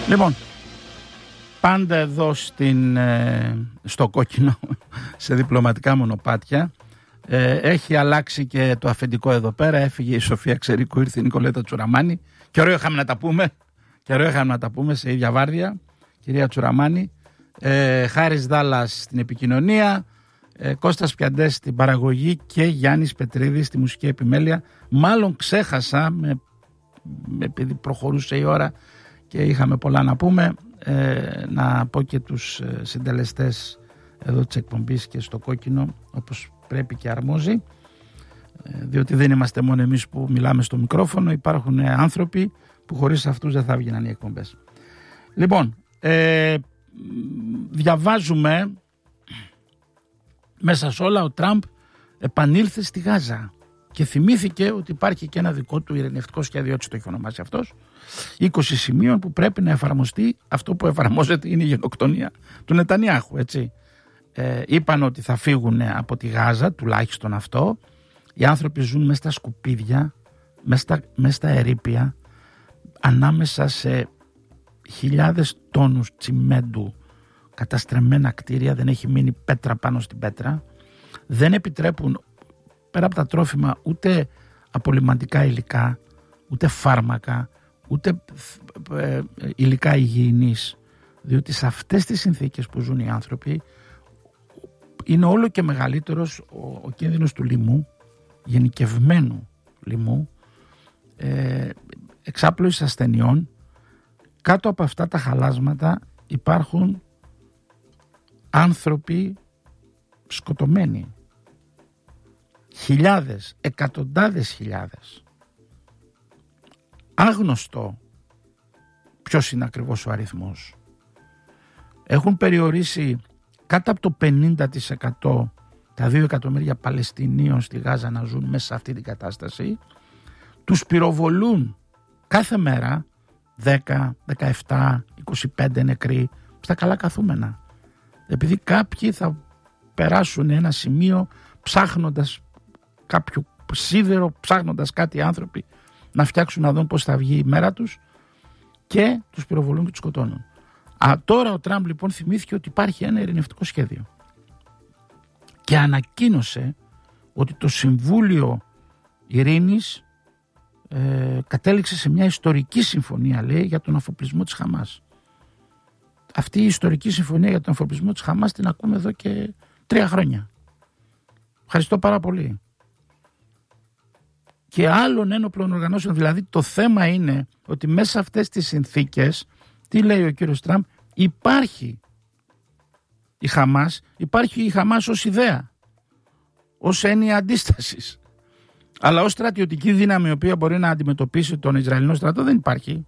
Λοιπόν, πάντα εδώ στο κόκκινο, σε διπλωματικά μονοπάτια, έχει αλλάξει και το αφεντικό εδώ πέρα. Έφυγε η Σοφία Ξερίκου, ήρθε η Νικολέτα Τσουραμάνη. Και ωραίο είχαμε να τα πούμε σε ίδια βάρδια. Κυρία Τσουραμάνη, Χάρης Δάλλας στην επικοινωνία, Κώστας Πιαντές στην παραγωγή και Γιάννης Πετρίδης στη μουσική επιμέλεια. Μάλλον ξέχασα, επειδή προχωρούσε η ώρα και είχαμε πολλά να πούμε, να πω και τους συντελεστές εδώ της εκπομπής και στο κόκκινο, όπως πρέπει και αρμόζει, διότι δεν είμαστε μόνο εμείς που μιλάμε στο μικρόφωνο, υπάρχουν άνθρωποι που χωρίς αυτούς δεν θα βγαίναν οι εκπομπές. Λοιπόν, διαβάζουμε μέσα σε όλα, ο Τραμπ επανήλθε στη Γάζα και θυμήθηκε ότι υπάρχει και ένα δικό του ειρηνευτικό σχέδιο, έτσι το έχει ονομάσει αυτός, 20 σημείων που πρέπει να εφαρμοστεί. Αυτό που εφαρμόζεται είναι η γενοκτονία του Νετανιάχου, έτσι. Είπαν ότι θα φύγουν από τη Γάζα, τουλάχιστον αυτό. Οι άνθρωποι ζουν μέσα στα σκουπίδια, μέσα στα ερείπια, ανάμεσα σε χιλιάδες τόνους τσιμέντου, καταστρεμμένα κτίρια, δεν έχει μείνει πέτρα πάνω στην πέτρα. Δεν επιτρέπουν πέρα από τα τρόφιμα ούτε απολυμαντικά υλικά, ούτε φάρμακα, ούτε υλικά υγιεινής, διότι σε αυτές τις συνθήκες που ζουν οι άνθρωποι είναι όλο και μεγαλύτερος ο κίνδυνος του λοιμού, γενικευμένου λοιμού, εξάπλωσης ασθενειών. Κάτω από αυτά τα χαλάσματα υπάρχουν άνθρωποι σκοτωμένοι, χιλιάδες, εκατοντάδες χιλιάδες. Άγνωστο ποιος είναι ακριβώς ο αριθμός. Έχουν περιορίσει κάτω από το 50% τα 2 εκατομμύρια Παλαιστινίων στη Γάζα να ζουν μέσα σε αυτή την κατάσταση. Τους πυροβολούν κάθε μέρα 10, 17, 25 νεκροί στα καλά καθούμενα. Επειδή κάποιοι θα περάσουν ένα σημείο ψάχνοντας κάποιο σίδερο, ψάχνοντας κάτι άνθρωποι να φτιάξουν να δουν πώς θα βγει η μέρα τους, και τους πυροβολούν και τους σκοτώνουν. Τώρα ο Τραμπ λοιπόν θυμήθηκε ότι υπάρχει ένα ειρηνευτικό σχέδιο και ανακοίνωσε ότι το Συμβούλιο Ειρήνης κατέληξε σε μια ιστορική συμφωνία, λέει, για τον αφοπλισμό της Χαμάς. Αυτή η ιστορική συμφωνία για τον αφοπλισμό της Χαμάς την ακούμε εδώ και 3 χρόνια. Ευχαριστώ πάρα πολύ. Και άλλων ένοπλων οργανώσεων. Δηλαδή το θέμα είναι ότι μέσα σε αυτές τις συνθήκες, τι λέει ο κύριος Τραμπ, υπάρχει η Χαμάς ως ιδέα, ως έννοια αντίστασης. Αλλά ως στρατιωτική δύναμη η οποία μπορεί να αντιμετωπίσει τον Ισραηλινό στρατό δεν υπάρχει.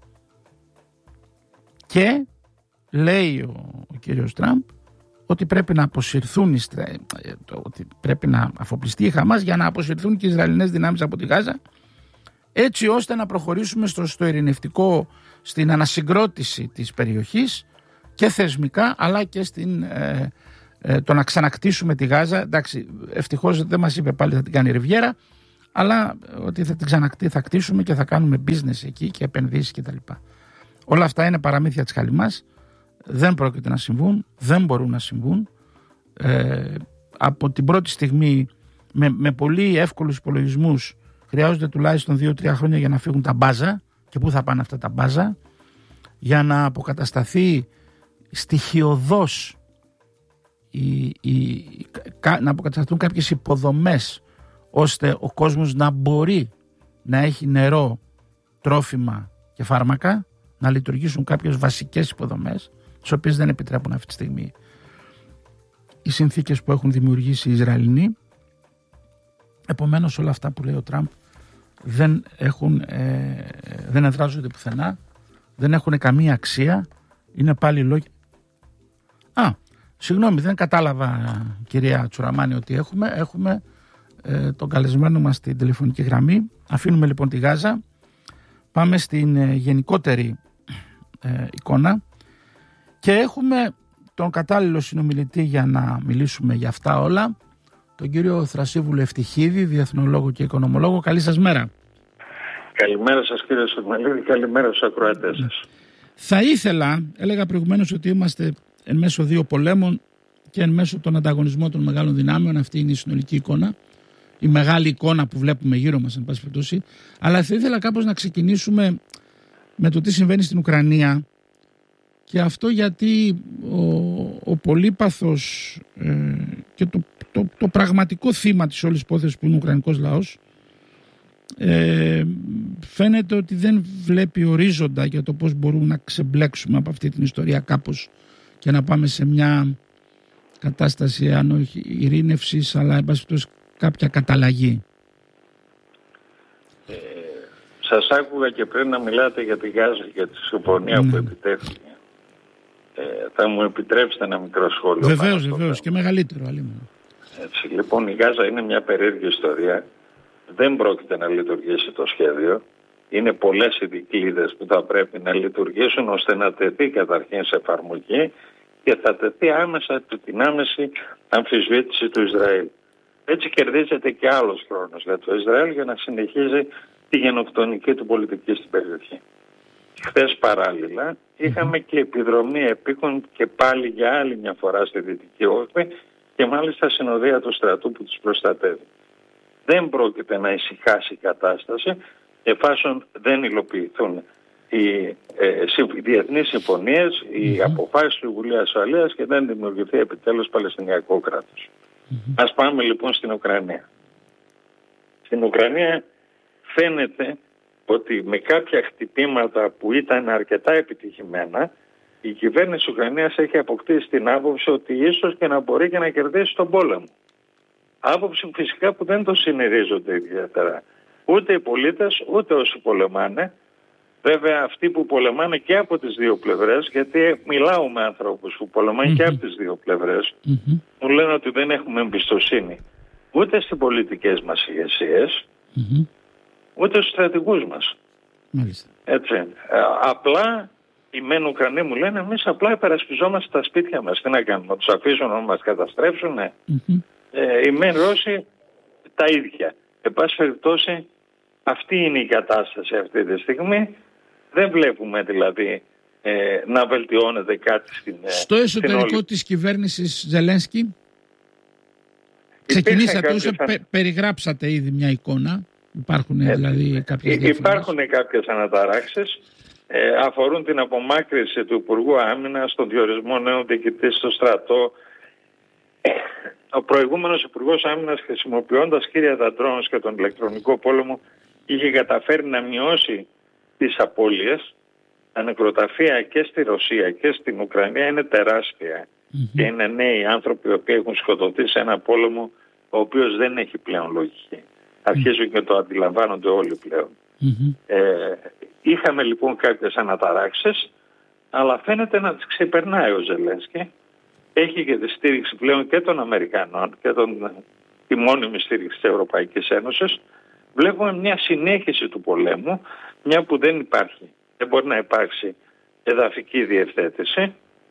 Και λέει ο κύριος Τραμπ ότι πρέπει να αποσυρθούν ότι πρέπει να αφοπλιστεί η Χαμάς για να αποσυρθούν και οι Ισραηλινές δυνάμεις από τη Γάζα, έτσι ώστε να προχωρήσουμε στο ειρηνευτικό, στην ανασυγκρότηση της περιοχής και θεσμικά, αλλά και το να ξανακτήσουμε τη Γάζα. Εντάξει, ευτυχώς δεν μας είπε πάλι θα την κάνει Ριβιέρα, αλλά ότι θα την θα κτίσουμε και θα κάνουμε business εκεί και επενδύσεις κτλ. Όλα αυτά είναι παραμύθια της χαλιμάς. Δεν πρόκειται να συμβούν, δεν μπορούν να συμβούν. Από την πρώτη στιγμή, με πολύ εύκολους υπολογισμούς, χρειάζονται τουλάχιστον 2-3 χρόνια για να φύγουν τα μπάζα. Και πού θα πάνε αυτά τα μπάζα? Για να αποκατασταθεί στοιχειωδώς, να αποκατασταθούν κάποιες υποδομές, ώστε ο κόσμος να μπορεί να έχει νερό, τρόφιμα και φάρμακα, να λειτουργήσουν κάποιες βασικές υποδομές, τις οποίες δεν επιτρέπουν αυτή τη στιγμή οι συνθήκες που έχουν δημιουργήσει οι Ισραηλινοί. Επομένως όλα αυτά που λέει ο Τραμπ δεν εδράζονται πουθενά, δεν έχουν καμία αξία, είναι πάλι λόγια. Συγγνώμη, δεν κατάλαβα, κυρία Τσουραμάνη, ότι έχουμε τον καλεσμένο μας στην τηλεφωνική γραμμή. Αφήνουμε λοιπόν τη Γάζα, πάμε στην γενικότερη εικόνα και έχουμε τον κατάλληλο συνομιλητή για να μιλήσουμε για αυτά όλα, τον κύριο Θρασίβουλο Ευτυχίδη, διεθνολόγο και οικονομολόγο. Καλή σας μέρα. Καλημέρα σας κύριε Σωτμαλίδη, καλημέρα στους ακροατές σας. Θα ήθελα, έλεγα προηγουμένως ότι είμαστε εν μέσω δύο πολέμων και εν μέσω των ανταγωνισμών των μεγάλων δυνάμεων. Αυτή είναι η συνολική εικόνα, η μεγάλη εικόνα που βλέπουμε γύρω μας, εν πάση περιπτώσει. Αλλά θα ήθελα κάπως να ξεκινήσουμε με το τι συμβαίνει στην Ουκρανία, και αυτό γιατί ο πολύπαθος και το πραγματικό θύμα της όλης υπόθεσης, που είναι ο Ουκρανικός λαός, φαίνεται ότι δεν βλέπει ορίζοντα για το πώς μπορούμε να ξεμπλέξουμε από αυτή την ιστορία κάπως και να πάμε σε μια κατάσταση, αν όχι ειρήνευσης, αλλά εν πάση περιπτώσει κάποια καταλλαγή. Σας άκουγα και πριν να μιλάτε για τη Γάζα και για τη συμφωνία που επιτεύχθηκε. Θα μου επιτρέψετε ένα μικρό σχόλιο? Βεβαίως, και μεγαλύτερο αλλήμον. Έτσι, λοιπόν, η Γάζα είναι μια περίεργη ιστορία. Δεν πρόκειται να λειτουργήσει το σχέδιο. Είναι πολλές οι δικλείδες που θα πρέπει να λειτουργήσουν ώστε να τεθεί καταρχήν σε εφαρμογή και θα τεθεί άμεσα την άμεση αμφισβήτηση του Ισραήλ. Έτσι κερδίζεται και άλλος χρόνος για το Ισραήλ για να συνεχίζει τη γενοκτονική του πολιτική στην περιοχή. Χθες παράλληλα είχαμε και επιδρομή επίκων και πάλι για άλλη μια φορά στη Δυτική Όχθη και μάλιστα συνοδεία του στρατού που τους προστατεύει. Δεν πρόκειται να ησυχάσει η κατάσταση εφόσον δεν υλοποιηθούν οι διεθνείς συμφωνίες, οι αποφάσεις του Συμβουλίου Ασφαλείας και δεν δημιουργηθεί επιτέλους Παλαιστινιακό κράτος. Ας πάμε λοιπόν στην Ουκρανία. Στην Ουκρανία φαίνεται ότι με κάποια χτυπήματα που ήταν αρκετά επιτυχημένα, η κυβέρνηση της Ουκρανίας έχει αποκτήσει την άποψη ότι ίσως και να μπορεί και να κερδίσει τον πόλεμο. Άποψη φυσικά που δεν το συνειρίζονται ιδιαίτερα ούτε οι πολίτες ούτε όσοι πολεμάνε. Βέβαια αυτοί που πολεμάνε και από τις δύο πλευρές, γιατί μιλάω με ανθρώπους που πολεμάνε και από τις δύο πλευρές, μου λένε ότι δεν έχουμε εμπιστοσύνη ούτε στις πολιτικές μας ηγεσίες, ούτε στους στρατηγούς μας. Έτσι. Απλά οι μεν Ουκρανοί μου λένε εμείς απλά υπερασπιζόμαστε τα σπίτια μας. Τι να κάνουμε, να τους αφήσουν να μας καταστρέψουν? Οι μεν Ρώσοι τα ίδια. Εν πάση περιπτώσει αυτή είναι η κατάσταση αυτή τη στιγμή. Δεν βλέπουμε δηλαδή να βελτιώνεται κάτι στο εσωτερικό της κυβέρνησης Ζελένσκι. Ξεκινήσατε όσο περιγράψατε ήδη μια εικόνα. Υπάρχουν δηλαδή κάποιες διαφορές. Υπάρχουν κάποιες αναταράξεις. Αφορούν την απομάκρυνση του Υπουργού Άμυνας, τον διορισμό νέων διοικητή στο στρατό. Ο προηγούμενος Υπουργός Άμυνας, χρησιμοποιώντας κύρια τα drones και τον ηλεκτρονικό πόλεμο, είχε καταφέρει να μειώσει τις απώλειες. Τα νεκροταφεία και στη Ρωσία και στην Ουκρανία είναι τεράστια. Και είναι νέοι άνθρωποι οι οποίοι έχουν σκοτωθεί σε ένα πόλεμο ο οποίος δεν έχει πλέον λογική. Αρχίζουν και το αντιλαμβάνονται όλοι πλέον. Είχαμε λοιπόν κάποιες αναταράξεις, αλλά φαίνεται να τις ξεπερνάει ο Ζελένσκι. Έχει και τη στήριξη πλέον και των Αμερικανών και τη μόνιμη στήριξη της Ευρωπαϊκής Ένωσης. Βλέπουμε μια συνέχιση του πολέμου, μια που δεν μπορεί να υπάρξει εδαφική διευθέτηση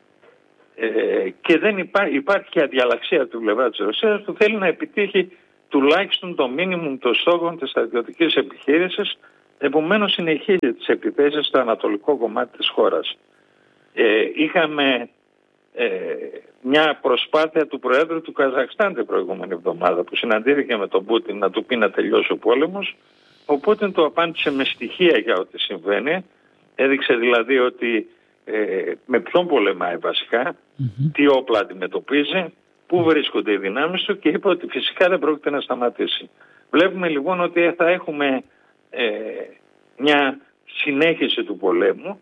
και δεν υπάρχει και αδιαλαξία του πλευρά της Ρωσίας που θέλει να επιτύχει τουλάχιστον το μίνιμουμ των στόχων της στρατιωτικής επιχείρησης. Επομένως συνεχίζει τις επιθέσεις στο ανατολικό κομμάτι της χώρας. Είχαμε μια προσπάθεια του Προέδρου του Καζακστάν την προηγούμενη εβδομάδα που συναντήθηκε με τον Πούτιν να του πει να τελειώσει ο πόλεμος. Ο Πούτιν του απάντησε με στοιχεία για ό,τι συμβαίνει. Έδειξε δηλαδή ότι με ποιον πολεμάει βασικά, τι όπλα αντιμετωπίζει, πού βρίσκονται οι δυνάμεις του και είπε ότι φυσικά δεν πρόκειται να σταματήσει. Βλέπουμε λοιπόν ότι θα έχουμε μια συνέχιση του πολέμου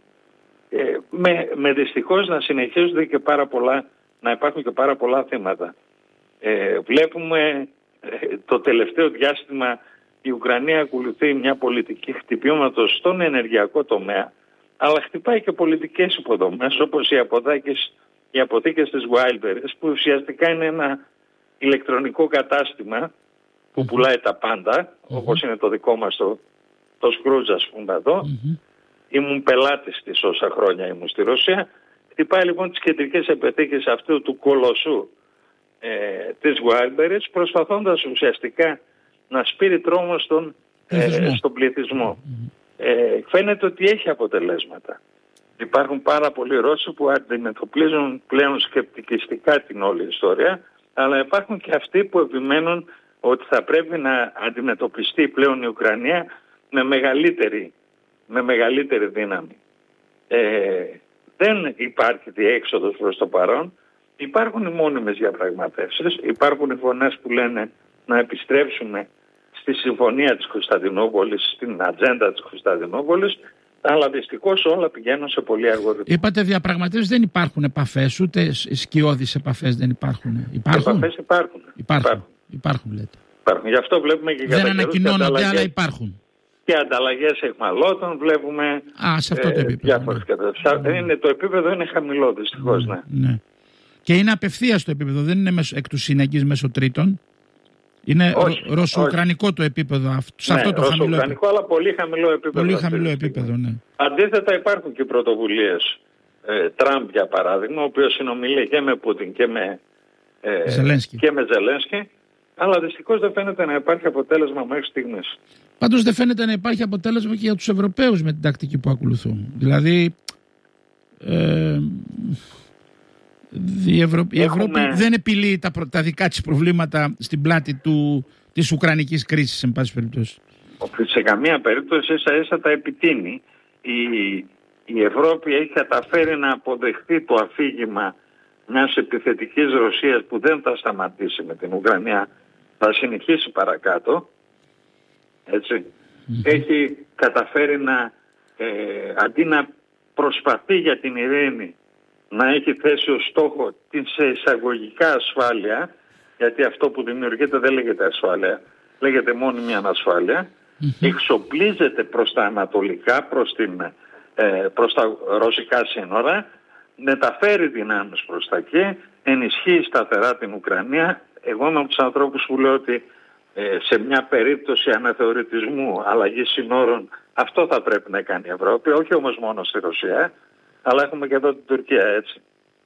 με δυστυχώς να συνεχίζονται και να υπάρχουν και πάρα πολλά θύματα. Βλέπουμε το τελευταίο διάστημα η Ουκρανία ακολουθεί μια πολιτική χτυπήματος στον ενεργειακό τομέα, αλλά χτυπάει και πολιτικές υποδομές όπως οι αποθήκες της Wildberries, που ουσιαστικά είναι ένα ηλεκτρονικό κατάστημα που πουλάει τα πάντα, όπως είναι το δικό μας το Scrooge, ας πούμε εδώ. Ήμουν πελάτης της όσα χρόνια ήμουν στη Ρωσία. Χτυπάει λοιπόν τις κεντρικές αποθήκες αυτού του κολοσσού της Wildberries, προσπαθώντας ουσιαστικά να σπείρει τρόμο στον πληθυσμό. Φαίνεται ότι έχει αποτελέσματα. Υπάρχουν πάρα πολλοί Ρώσοι που αντιμετωπίζουν πλέον σκεπτικιστικά την όλη ιστορία, αλλά υπάρχουν και αυτοί που επιμένουν ότι θα πρέπει να αντιμετωπιστεί πλέον η Ουκρανία με μεγαλύτερη δύναμη. Δεν υπάρχει διέξοδος προς το παρόν. Υπάρχουν οι μόνιμες διαπραγματεύσεις, υπάρχουν οι φωνές που λένε να επιστρέψουμε στη συμφωνία της Κωνσταντινούπολης, στην ατζέντα της Κωνσταντινούπολης, αλλά δυστυχώς όλα πηγαίνουν σε πολύ αργό ρυθμό. Είπατε διαπραγματεύσεις, δεν υπάρχουν επαφές, ούτε σκιώδεις επαφές δεν υπάρχουν. Επαφές υπάρχουν. Υπάρχουν λέτε. Υπάρχουν. Γι' αυτό βλέπουμε και δεν ανακοινώνονται, αλλά υπάρχουν. Και ανταλλαγές εχμαλώτων βλέπουμε. Σε αυτό το επίπεδο. Διάφορες καταστάσεις. Το επίπεδο είναι χαμηλό, δυστυχώς. Ναι. Και είναι απευθείας το επίπεδο, δεν είναι εκ του σύνεγγυς μέσω τρίτων. Είναι ρωσο-ουκρανικό το επίπεδο, σε αυτό το χαμηλό επίπεδο. Αλλά πολύ χαμηλό επίπεδο. Πολύ χαμηλό επίπεδο, ναι. Αντίθετα υπάρχουν και πρωτοβουλίες. Τραμπ για παράδειγμα, ο οποίος συνομιλεί και με Πούτιν και με Ζελένσκι, αλλά δυστυχώς δεν φαίνεται να υπάρχει αποτέλεσμα μέχρι στιγμής. Πάντως δεν φαίνεται να υπάρχει αποτέλεσμα και για τους Ευρωπαίους με την τακτική που ακολουθούν. Δηλαδή η Ευρώπη δεν επιλύει τα δικά της προβλήματα στην πλάτη της Ουκρανικής κρίσης, εν πάση περιπτώσει. Σε καμία περίπτωση ίσα τα επιτείνει. Η Ευρώπη έχει καταφέρει να αποδεχτεί το αφήγημα μιας επιθετικής Ρωσίας που δεν θα σταματήσει με την Ουκρανία, θα συνεχίσει παρακάτω. Έτσι. Έχει καταφέρει αντί να προσπαθεί για την ειρήνη, να έχει θέσει ως στόχο την σε εισαγωγικά ασφάλεια, γιατί αυτό που δημιουργείται δεν λέγεται ασφάλεια, λέγεται μόνιμη ανασφάλεια, εξοπλίζεται προς τα ανατολικά, προς τα ρωσικά σύνορα, μεταφέρει δυνάμεις προς τα εκεί, ενισχύει σταθερά την Ουκρανία. Εγώ είμαι από τους ανθρώπους που λέω ότι σε μια περίπτωση αναθεωρητισμού, αλλαγής συνόρων, αυτό θα πρέπει να κάνει η Ευρώπη, όχι όμως μόνο στη Ρωσία, αλλά έχουμε και εδώ την Τουρκία, έτσι.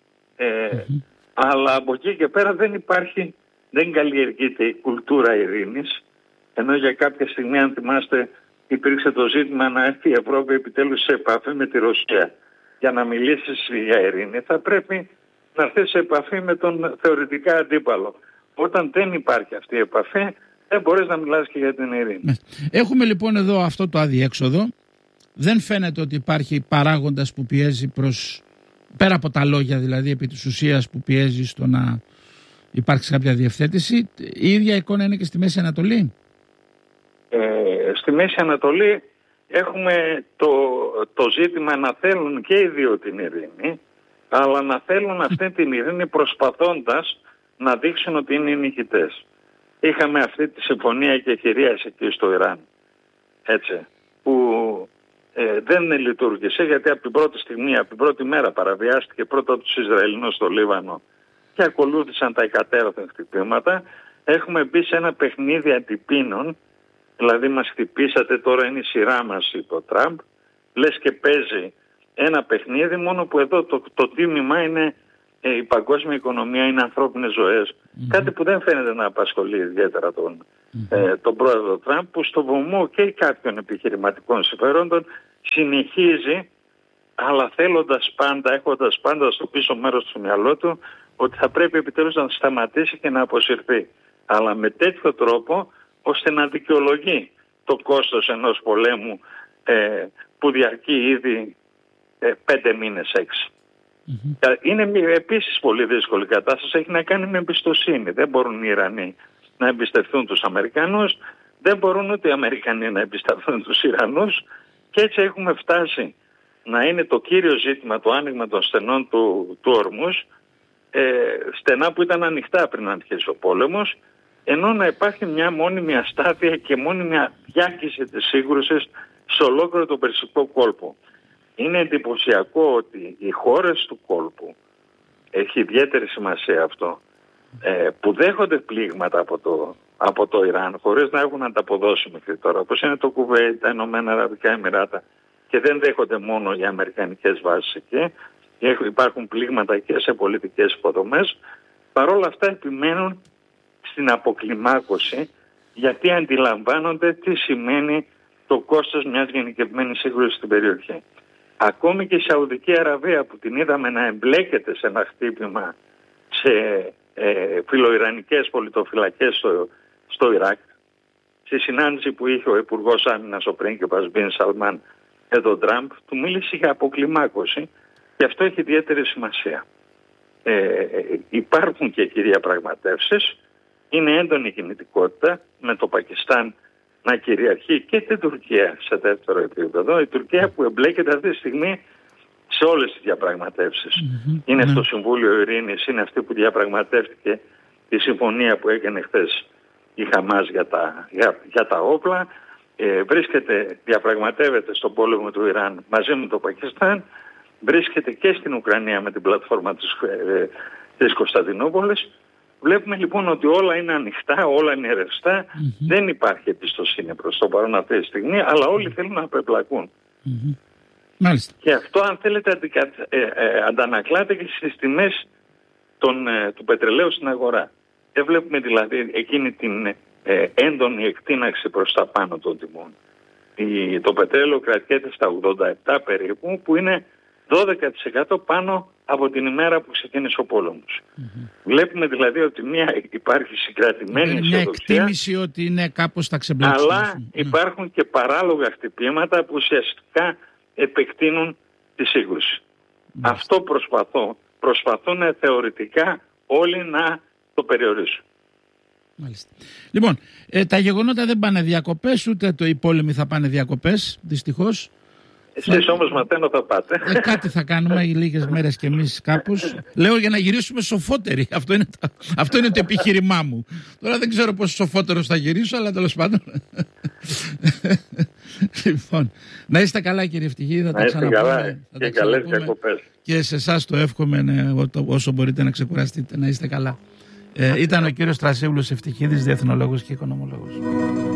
Αλλά από εκεί και πέρα δεν καλλιεργείται η κουλτούρα ειρήνης, ενώ για κάποια στιγμή, αν θυμάστε, υπήρξε το ζήτημα να έρθει η Ευρώπη επιτέλους σε επαφή με τη Ρωσία. Για να μιλήσει για ειρήνη θα πρέπει να έρθει σε επαφή με τον θεωρητικά αντίπαλο. Όταν δεν υπάρχει αυτή η επαφή, δεν μπορείς να μιλάς και για την ειρήνη. Έχουμε λοιπόν εδώ αυτό το αδιέξοδο. Δεν φαίνεται ότι υπάρχει παράγοντας που πιέζει πέρα από τα λόγια δηλαδή επί της ουσίας, που πιέζει στο να υπάρξει κάποια διευθέτηση. Η ίδια εικόνα είναι και στη Μέση Ανατολή. Στη Μέση Ανατολή έχουμε το ζήτημα να θέλουν και οι δύο την ειρήνη, αλλά να θέλουν αυτή την ειρήνη προσπαθώντας να δείξουν ότι είναι νικητές. Είχαμε αυτή τη συμφωνία και χειρίας εκεί στο Ιράν, έτσι, που δεν λειτουργήσε, γιατί από την πρώτη στιγμή, από την πρώτη μέρα παραβιάστηκε πρώτα από τους Ισραηλινούς στο Λίβανο και ακολούθησαν τα εκατέρωθεν χτυπήματα. Έχουμε μπει σε ένα παιχνίδι αντιπίνων, δηλαδή μας χτυπήσατε, τώρα είναι η σειρά μας, είπε ο Τραμπ, λες και παίζει ένα παιχνίδι, μόνο που εδώ το τίμημα είναι η παγκόσμια οικονομία, είναι ανθρώπινες ζωές. Κάτι που δεν φαίνεται να απασχολεί ιδιαίτερα τον πρόεδρο Τραμπ, που στο βωμό και κάποιων επιχειρηματικών συμφερόντων συνεχίζει, αλλά έχοντας πάντα στο πίσω μέρος του μυαλό του ότι θα πρέπει επιτέλους να σταματήσει και να αποσυρθεί. Αλλά με τέτοιο τρόπο ώστε να δικαιολογεί το κόστος ενός πολέμου που διαρκεί ήδη 5 μήνες, 6. Είναι επίσης πολύ δύσκολη κατάσταση, έχει να κάνει με εμπιστοσύνη. Δεν μπορούν οι Ιρανοί να εμπιστευτούν τους Αμερικανούς, δεν μπορούν ούτε οι Αμερικανοί να εμπιστευτούν τους Ιρανούς, και έτσι έχουμε φτάσει να είναι το κύριο ζήτημα το άνοιγμα των στενών του Ορμούς, στενά που ήταν ανοιχτά πριν αρχίσει ο πόλεμος, ενώ να υπάρχει μια μόνιμη αστάθεια και μόνιμη διάκριση της σύγκρουσης σε ολόκληρο τον Περσικό κόλπο. Είναι εντυπωσιακό ότι οι χώρες του κόλπου, έχει ιδιαίτερη σημασία αυτό, που δέχονται πλήγματα από το Ιράν χωρίς να έχουν ανταποδώσει μέχρι τώρα, όπως είναι το Κουβέιτ, τα Ηνωμένα Αραβικά Εμιράτα, και δεν δέχονται μόνο οι αμερικανικές βάσεις εκεί, υπάρχουν πλήγματα και σε πολιτικές υποδομές, παρόλα αυτά επιμένουν στην αποκλιμάκωση, γιατί αντιλαμβάνονται τι σημαίνει το κόστος μιας γενικευμένης σύγκρουσης στην περιοχή. Ακόμη και η Σαουδική Αραβία που την είδαμε να εμπλέκεται σε ένα χτύπημα σε φιλοϊρανικές πολιτοφυλακές στο Ιράκ, στη συνάντηση που είχε ο Υπουργός Άμυνας ο πρίγκιπας Μπιν Σαλμάν με τον Τραμπ, του μίλησε για αποκλιμάκωση και αυτό έχει ιδιαίτερη σημασία. Υπάρχουν και εκεί διαπραγματεύσεις, είναι έντονη κινητικότητα με το Πακιστάν να κυριαρχεί και την Τουρκία σε δεύτερο επίπεδο. Η Τουρκία που εμπλέκεται αυτή τη στιγμή σε όλες τις διαπραγματεύσεις. Είναι στο Συμβούλιο Ειρήνης, είναι αυτή που διαπραγματεύτηκε τη συμφωνία που έκανε χθες η Χαμάς για τα όπλα. Διαπραγματεύεται στον πόλεμο του Ιράν μαζί με το Πακιστάν. Βρίσκεται και στην Ουκρανία με την πλατφόρμα της Κωνσταντινούπολης. Βλέπουμε λοιπόν ότι όλα είναι ανοιχτά, όλα είναι ρευστά. Δεν υπάρχει εμπιστοσύνη προς το παρόν αυτή τη στιγμή, αλλά όλοι θέλουν να απεμπλακούν. Μάλιστα. Και αυτό, αν θέλετε, αντανακλάται και στις τιμές του πετρελαίου στην αγορά. Δεν βλέπουμε δηλαδή εκείνη την έντονη εκτείναξη προς τα πάνω των τιμών. Το πετρέλαιο κρατιέται στα 87 περίπου, που είναι 12% πάνω από την ημέρα που ξεκίνησε ο πόλεμος. Βλέπουμε δηλαδή ότι υπάρχει συγκρατημένη μια αισιοδοξία, εκτίμηση ότι είναι κάπως τα ξεμπλέξουν. αλλά υπάρχουν και παράλογα χτυπήματα που ουσιαστικά επεκτείνουν τη σύγκρουση. Αυτό προσπαθούν θεωρητικά όλοι να το περιορίσουν. Μάλιστα. Λοιπόν, τα γεγονότα δεν πάνε διακοπές, ούτε οι πόλεμοι θα πάνε διακοπές, δυστυχώς. Εσείς όμως μαθαίνω θα πάτε. Κάτι θα κάνουμε λίγες μέρες κι εμείς κάπως. Λέω για να γυρίσουμε σοφότεροι. Αυτό είναι το επιχείρημά μου. Τώρα δεν ξέρω πόσο σοφότερος θα γυρίσω, αλλά τέλος πάντων. Λοιπόν, να είστε καλά κύριε Ευτυχή. Θα τα ξαναπούμε. Και καλές διακοπές. Και σε εσάς το εύχομαι όσο μπορείτε να ξεκουραστείτε. Να είστε καλά. Ήταν ο κύριος Στρασίβουλος Ευτυχίδης, διεθνολόγος και οικονομολόγος.